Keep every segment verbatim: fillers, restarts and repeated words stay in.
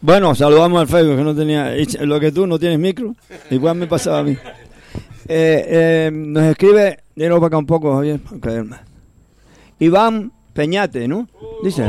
Bueno, saludamos al Facebook, que no tenía, lo que tú no tienes micro, igual me pasaba a mí. Eh, eh, nos escribe, déjalo para acá un poco, Javier, Iván Peñate, ¿no? Dice,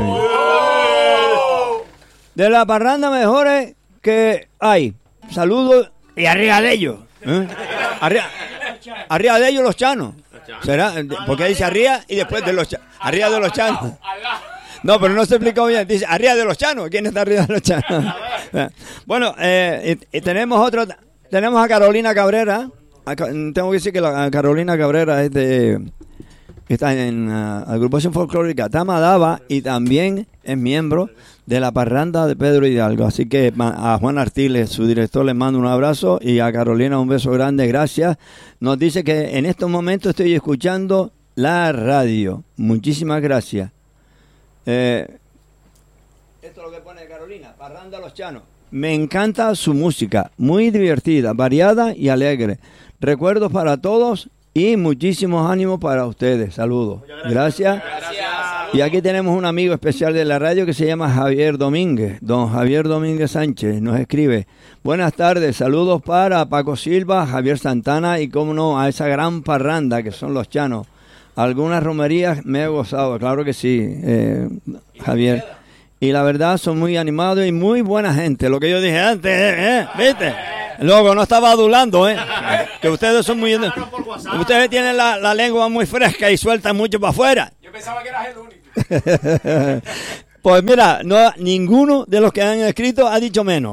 de la parranda mejores que hay, saludos y arriba de ellos, ¿eh? arriba, arriba de ellos los chanos, será, porque dice arriba y después de los chanos, arriba de los chanos. No, pero no se explicó bien. Dice, arriba de los chanos. ¿Quién está arriba de los chanos? Bueno, eh, y, y tenemos otro. Tenemos a Carolina Cabrera. A, tengo que decir que la Carolina Cabrera es de, está en uh, la agrupación folclórica Tamadaba y también es miembro de la parranda de Pedro Hidalgo. Así que a Juan Artiles, su director, le mando un abrazo y a Carolina un beso grande. Gracias. Nos dice que en estos momentos estoy escuchando la radio. Muchísimas gracias. Eh, esto es lo que pone Carolina, Parranda Los Chanos. Me encanta su música, muy divertida, variada y alegre. Recuerdos para todos y muchísimos ánimos para ustedes. Saludos. Gracias. Gracias. Y aquí tenemos un amigo especial de la radio que se llama Javier Domínguez. Don Javier Domínguez Sánchez nos escribe. Buenas tardes, saludos para Paco Silva, Javier Santana y, cómo no, a esa gran parranda que son Los Chanos. Algunas romerías me he gozado, claro que sí, eh, Javier. Y la verdad son muy animados y muy buena gente. Lo que yo dije antes, ¿eh? ¿eh? ¿Viste? Luego no estaba adulando, ¿eh? Que ustedes son muy... Ustedes tienen la, la lengua muy fresca y sueltan mucho para afuera. Yo pensaba que eras el único. Pues mira, no, ninguno de los que han escrito ha dicho menos.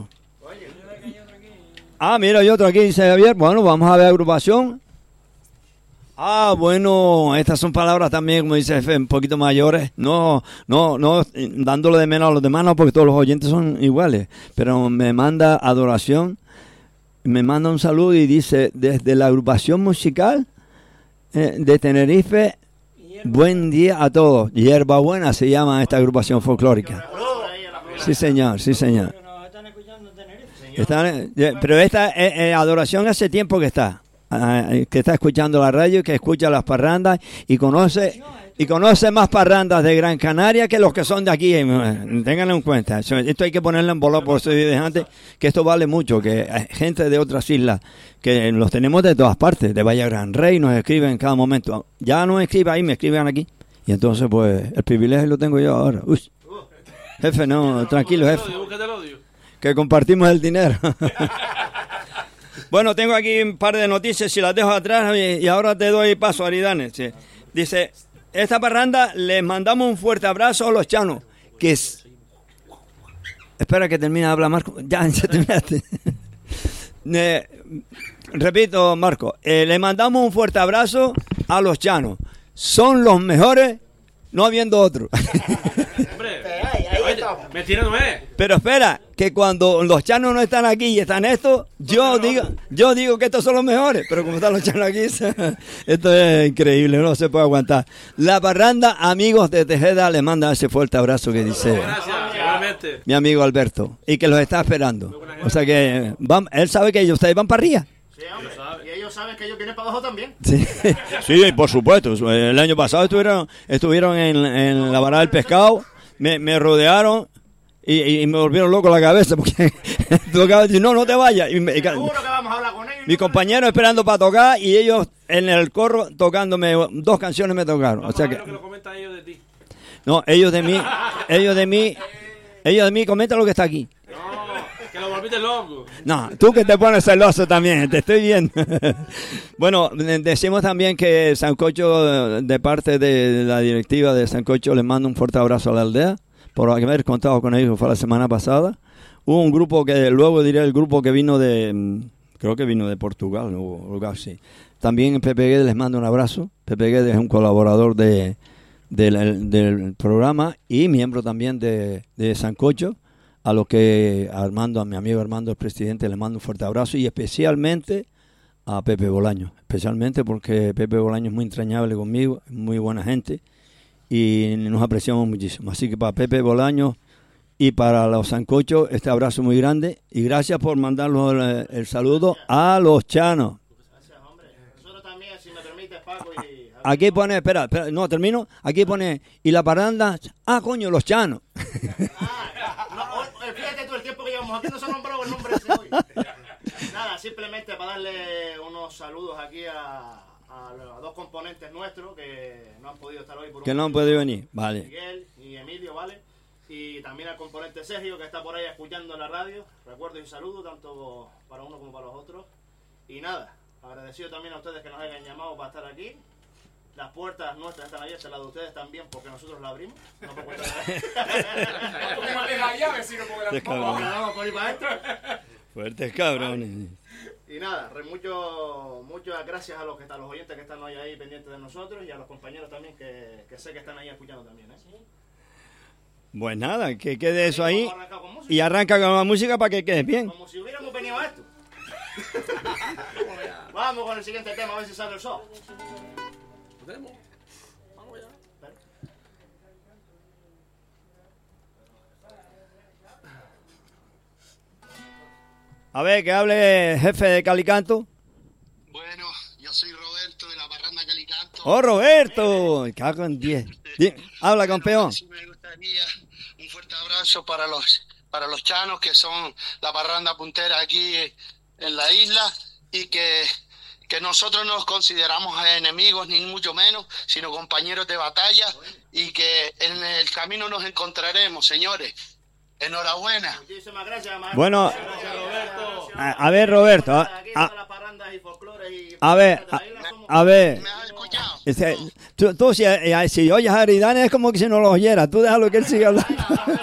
Ah, mira, hay otro aquí, dice Javier. Bueno, vamos a ver agrupación. Ah, bueno, estas son palabras también, como dice F, un poquito mayores. No, no, no, dándole de menos a los demás, no, porque todos los oyentes son iguales. Pero me manda adoración, me manda un saludo y dice, desde la agrupación musical eh, de Tenerife, buen día a todos. Hierba Buena se llama esta agrupación folclórica. Sí, señor, sí, señor. Están, pero esta eh, eh, adoración hace tiempo que está. Uh, que está escuchando la radio, que escucha las parrandas y conoce y conoce más parrandas de Gran Canaria que los que son de aquí. Ténganlo en cuenta. Esto hay que ponerlo en bola, por eso dije antes que esto vale mucho, que hay gente de otras islas que los tenemos de todas partes, de Valle Gran Rey, nos escriben en cada momento. Ya no escriben ahí, me escriben aquí. Y entonces pues el privilegio lo tengo yo ahora. Uy. Jefe, no, tranquilo, jefe. Que compartimos el dinero. Bueno, tengo aquí un par de noticias y las dejo atrás y, y ahora te doy paso, Aridane. Sí. Dice, esta parranda les mandamos un fuerte abrazo a los chanos. Que es... Espera que termine de hablar, Marco. Ya, ya terminaste. eh, repito, Marco. Eh, le mandamos un fuerte abrazo a los chanos. Son los mejores, no habiendo otros. Hombre, me tiene nueve. Pero espera, que cuando los chanos no están aquí y están estos, yo digo, yo digo que estos son los mejores, pero como están los chanos aquí, esto es increíble, no se puede aguantar. La parranda, amigos de Tejeda, le manda ese fuerte abrazo que dice Gracias, mi amigo Alberto, y que los está esperando. O sea que van, él sabe que ellos, ustedes van para arriba. Sí, hombre, y ellos saben que ellos vienen para abajo también. Sí, sí, por supuesto. El año pasado estuvieron, estuvieron en, en la varada del pescado, me, me rodearon. Y, y me volvieron loco la cabeza porque tocaba decir, no, no te vayas. Y me, y, Seguro que vamos a hablar con ellos. Mi compañero esperando para tocar y ellos en el corro tocándome dos canciones me tocaron. Vamos o sea a ver que, lo que lo comentan ellos de ti. No, ellos de mí, ellos de mí, ellos de mí, comenta lo que está aquí. No, que lo volviste loco. No, tú que te pones celoso también, te estoy viendo. Bueno, decimos también que Sancocho, de parte de la directiva de Sancocho, les mando un fuerte abrazo a la aldea. Por haber contado con ellos, fue la semana pasada. Hubo un grupo que, luego diré el grupo que vino de, creo que vino de Portugal, o algo así. También Pepe Guedes les mando un abrazo. Pepe Guedes es un colaborador de, de la, del programa y miembro también de, de Sancocho. A los que Armando, a mi amigo Armando, el presidente, le mando un fuerte abrazo y especialmente a Pepe Bolaño. Especialmente porque Pepe Bolaño es muy entrañable conmigo, muy buena gente. Y nos apreciamos muchísimo. Así que para Pepe Bolaño y para los Sancochos, este abrazo muy grande. Y gracias por mandarnos el, el saludo a los chanos. Gracias, hombre. Nosotros también, si me permites, Paco. Y... Aquí pone, espera, espera, no, termino. Aquí pone, y la parranda, ah, coño, los chanos. Ah, no, fíjate tú el tiempo que llevamos nombramos, aquí no se ha nombrado el nombre ese hoy. Nada, simplemente para darle unos saludos aquí a, a los dos componentes nuestros que no han podido estar hoy por un Que no han motivo. podido venir, vale. Miguel y Emilio, ¿vale? Y también al componente Sergio, que está por ahí escuchando la radio. Recuerdo y saludo tanto para uno como para los otros. Y nada, agradecido también a ustedes que nos hayan llamado para estar aquí. Las puertas nuestras están abiertas, las de ustedes también, porque nosotros las abrimos. No por cuenta de ¿Por qué no deja llave, sino porque la Qué cabrón. vamos por ahí para adentro. Fuertes cabrones. Y nada, re- mucho, muchas gracias a los que están, los oyentes que están hoy ahí pendientes de nosotros y a los compañeros también que, que sé que están ahí escuchando también, ¿eh? Pues nada, que quede eso ahí Vamos a arrancar con música. y arranca con la música para que quede bien. Como si hubiéramos venido a esto. Vamos con el siguiente tema, a ver si sale el sol. ¿Lo tenemos? Vamos allá. A ver, que hable jefe de Calicanto. Bueno, yo soy Roberto de la Parranda Calicanto. ¡Oh, Roberto! Cago en diez. Di- Habla, campeón. Sí, me gustaría un fuerte abrazo para los para los chanos que son la parranda puntera aquí en la isla y que, que nosotros nos consideramos enemigos ni mucho menos, sino compañeros de batalla y que en el camino nos encontraremos, señores. Enhorabuena. Muchísimas gracias, maestro. Bueno, Gracias, Roberto. a, a ver, Roberto. A, Aquí a- todas las parrandas y folclores y a ver, de la isla somos- a ver. ¿Me has escuchado? Este, tú, tú si, eh, si oyes a Aridane es como que si no lo oyera. Tú déjalo que él siga hablando.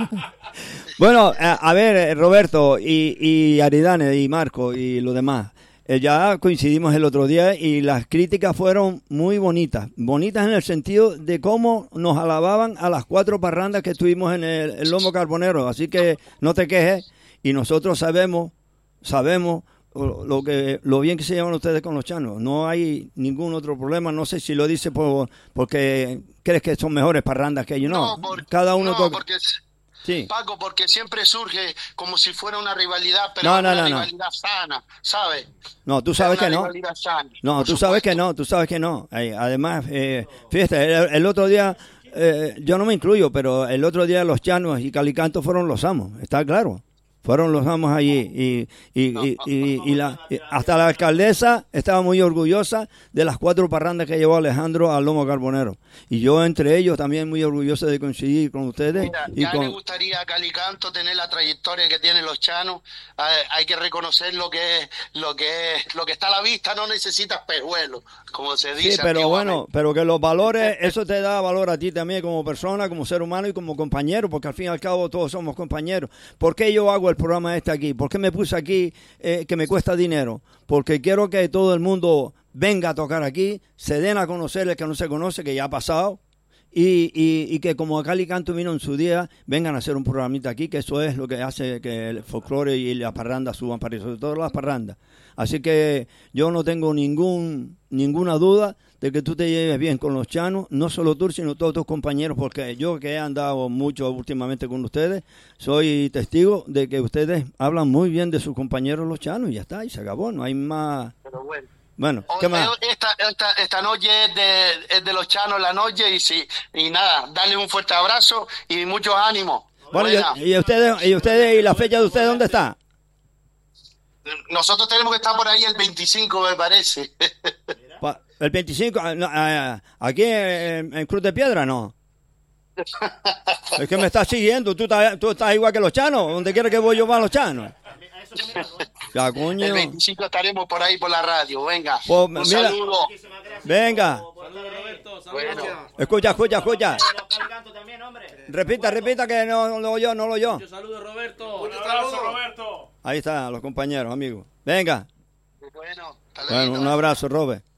Bueno, a, a ver, eh, Roberto y, y Aridane y Marco y lo demás. Eh, ya coincidimos el otro día y las críticas fueron muy bonitas. Bonitas en el sentido de cómo nos alababan a las cuatro parrandas que estuvimos en el, el Lomo Carbonero. Así que no te quejes. Y nosotros sabemos, sabemos lo, lo que lo bien que se llevan ustedes con los chanos. No hay ningún otro problema. No sé si lo dice por, porque crees que son mejores parrandas que ellos. No, por- cada uno no, toca. porque Sí. Paco, porque siempre surge como si fuera una rivalidad, pero No, no, una no, no. rivalidad sana, ¿sabes? No, tú sabes Una que no. rivalidad sana, No, por tú sabes que supuesto. no, tú sabes que no. Eh, Además, eh, fíjate, el, el otro día, eh, yo no me incluyo, pero el otro día los chanos y Calicanto fueron los amos, está claro. Fueron los amos allí y, y, y, y- y la, y hasta la alcaldesa estaba muy orgullosa de las cuatro parrandas que llevó Alejandro al Lomo Carbonero. Y yo entre ellos también muy orgulloso de coincidir con ustedes. Mira, y ya con, le gustaría a Calicanto tener la trayectoria que tienen los chanos. Eh, hay que reconocer lo que es, lo que es, lo que está a la vista no necesita espejuelos, como se dice. Sí, pero bueno, antiguamente. pero que los valores, eso te da valor a ti también como persona, como ser humano y como compañero, porque al fin y al cabo todos somos compañeros. ¿Por qué yo hago el programa este aquí? ¿Por qué me puse aquí eh, que me cuesta dinero? Porque quiero que todo el mundo venga a tocar aquí, se den a conocer el que no se conoce, que ya ha pasado, y, y, y que como Calicanto vino en su día, vengan a hacer un programita aquí, que eso es lo que hace que el folclore y las parrandas suban para eso, sobre todo las parrandas. Así que yo no tengo ningún ninguna duda de que tú te lleves bien con los chanos, no solo tú, sino todos tus compañeros, porque yo que he andado mucho últimamente con ustedes, soy testigo de que ustedes hablan muy bien de sus compañeros los chanos, y ya está, y se acabó, no hay más. Pero bueno. Bueno, Hoy- ¿qué más? Esta, esta, esta noche es de, es de los chanos la noche y sí, y nada, darle un fuerte abrazo y muchos ánimos. Bueno, Buena. y, y ustedes, y ustedes, y la fecha de ustedes, ¿dónde está? Nosotros tenemos que estar por ahí el veinticinco, me parece. Pa- El veinticinco, ah, no, ah, aquí en, en Cruz de Piedra, no. Es que me estás siguiendo, tú estás, tú estás igual que los chanos, donde quiera que voy yo van los chanos. A eso me mirando, ¿eh? Ya, coño. El veinticinco estaremos por ahí por la radio. Venga, Pues, un mira. saludo. Muchísimas gracias Venga. por- por Saludos, estar ahí. Roberto. Saludos. Bueno. Escucha, escucha, escucha. Eh, los Calicanto también, hombre. Repita, repita que no, no lo oyó, no lo oyó. Muchos saludos, Roberto. Un abrazo, Roberto. Ahí están los compañeros, amigos. Venga. Bueno, hasta Bueno, luego. un abrazo, Robert.